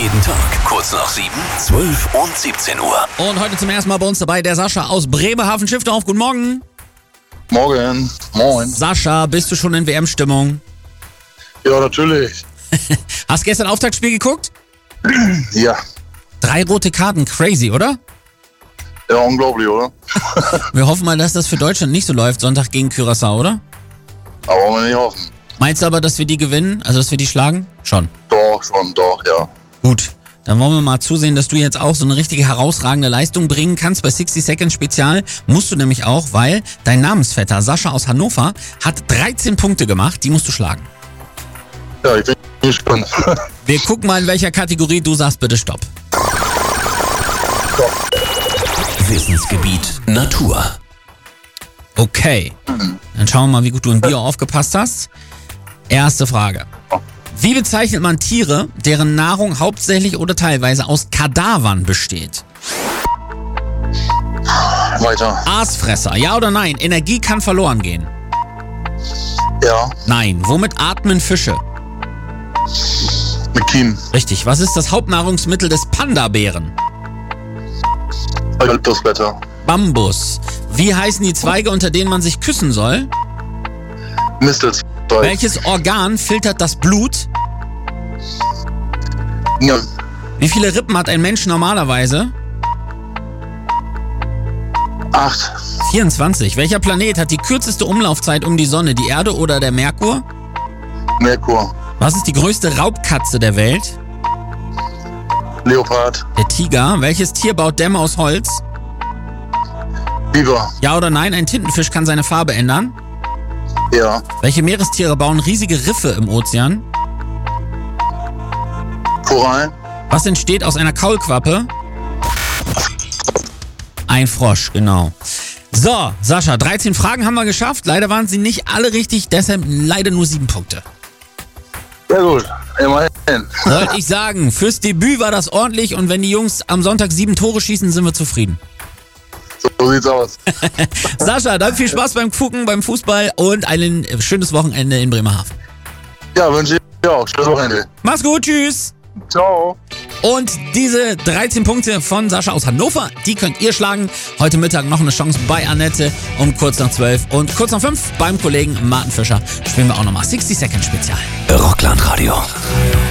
jeden Tag kurz nach 7, 12 und 17 Uhr. Und heute zum ersten Mal bei uns dabei der Sascha aus Bremerhaven-Schiffdorf. Guten Morgen. Morgen. Moin. Sascha, bist du schon in WM-Stimmung? Ja, natürlich. Hast gestern Auftaktspiel geguckt? Ja. 3 rote Karten, crazy, oder? Ja, unglaublich, oder? Wir hoffen mal, dass das für Deutschland nicht so läuft, Sonntag gegen Curaçao, oder? Aber wollen wir nicht hoffen. Meinst du aber, dass wir die gewinnen? Also, dass wir die schlagen? Schon. Doch, ja. Gut. Dann wollen wir mal zusehen, dass du jetzt auch so eine richtige herausragende Leistung bringen kannst. Bei 60 Seconds Spezial musst du nämlich auch, weil dein Namensvetter Sascha aus Hannover hat 13 Punkte gemacht. Die musst du schlagen. Ja, ich bin gespannt. Wir gucken mal, in welcher Kategorie du sagst bitte Stopp. Wissensgebiet Natur. Okay. Dann schauen wir mal, wie gut du im Bio aufgepasst hast. Erste Frage. Wie bezeichnet man Tiere, deren Nahrung hauptsächlich oder teilweise aus Kadavern besteht? Weiter. Aasfresser, ja oder nein? Energie kann verloren gehen. Ja. Nein. Womit atmen Fische? Mit Kiemen. Richtig. Was ist das Hauptnahrungsmittel des Panda-Bären? Eukalyptusblätter. Bambus. Wie heißen die Zweige, unter denen man sich küssen soll? Mistelzweig. Welches Organ filtert das Blut? Ja. Wie viele Rippen hat ein Mensch normalerweise? 8. 24. Welcher Planet hat die kürzeste Umlaufzeit um die Sonne? Die Erde oder der Merkur? Merkur. Was ist die größte Raubkatze der Welt? Leopard. Der Tiger. Welches Tier baut Dämme aus Holz? Biber. Ja oder nein? Ein Tintenfisch kann seine Farbe ändern. Ja. Welche Meerestiere bauen riesige Riffe im Ozean? Korallen. Was entsteht aus einer Kaulquappe? Ein Frosch, genau. So, Sascha, 13 Fragen haben wir geschafft. Leider waren sie nicht alle richtig, deshalb leider nur 7 Punkte. Ja gut, immerhin. Wollte ich sagen, fürs Debüt war das ordentlich und wenn die Jungs am Sonntag 7 Tore schießen, sind wir zufrieden. So sieht's aus. Sascha, dann viel Spaß beim Gucken, beim Fußball und ein schönes Wochenende in Bremerhaven. Ja, wünsche ich dir auch. Schönes Wochenende. Mach's gut, tschüss. Ciao. Und diese 13 Punkte von Sascha aus Hannover, die könnt ihr schlagen. Heute Mittag noch eine Chance bei Annette um kurz nach 12 und kurz nach 5 beim Kollegen Martin Fischer spielen wir auch nochmal 60 Seconds Spezial. Rockland Radio.